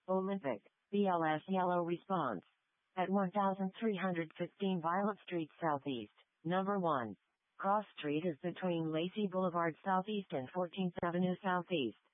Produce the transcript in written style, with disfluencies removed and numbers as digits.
Olympic, BLS yellow response. At 1315 Violet Street Southeast, number 1. Cross Street is between Lacey Boulevard Southeast and 14th Avenue Southeast.